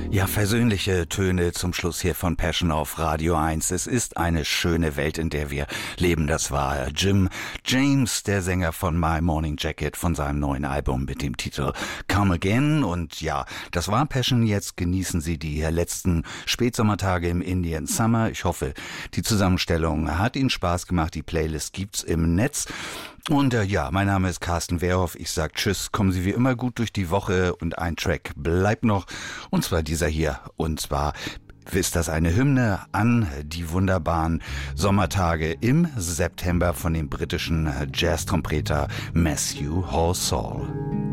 Ja, versöhnliche Töne zum Schluss hier von Passion auf Radio 1. Es ist eine schöne Welt, in der wir leben. Das war Jim James, der Sänger von My Morning Jacket, von seinem neuen Album mit dem Titel Come Again. Und ja, das war Passion. Jetzt genießen Sie die letzten Spätsommertage im Indian Summer. Ich hoffe, die Zusammenstellung hat Ihnen Spaß gemacht. Die Playlist gibt's im Netz. Und ja, mein Name ist Carsten Wehrhoff. Ich sag Tschüss, kommen Sie wie immer gut durch die Woche und ein Track bleibt noch, und zwar dieser hier. Und zwar ist das eine Hymne an die wunderbaren Sommertage im September von dem britischen Jazz-Trompeter Matthew Halsall.